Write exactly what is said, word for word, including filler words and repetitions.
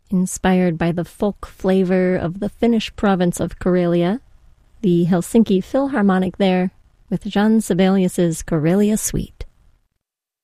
Inspired by the folk flavor of the Finnish province of Karelia, the Helsinki Philharmonic there with Jean Sibelius's Karelia Suite.